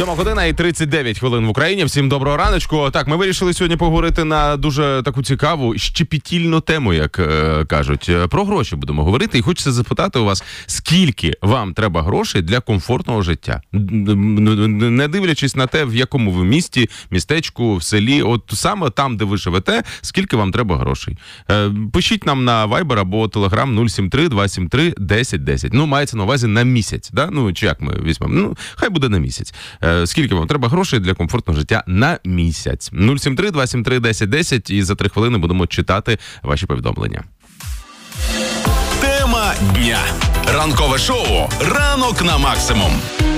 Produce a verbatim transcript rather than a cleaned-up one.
Сьома година і тридцять дев'ять хвилин в Україні. Всім доброго раночку. Так, ми вирішили сьогодні поговорити на дуже таку цікаву, щепетільну тему, як е, кажуть. Про гроші будемо говорити. І хочеться запитати у вас, скільки вам треба грошей для комфортного життя? Не дивлячись на те, в якому ви місті, містечку, в селі, от саме там, де ви живете, скільки вам треба грошей. Е, пишіть нам на Viber або Telegram нуль сім три два сім три десять десять. Ну, мається на увазі на місяць, да? Ну, чи як ми візьмемо? Ну, хай буде на місяць. Е, скільки вам треба грошей для комфортного життя на місяць? нуль сім три два сім три десять десять, і за три хвилини будемо читати ваші повідомлення. Тема дня. Ранкове шоу «Ранок на максимум».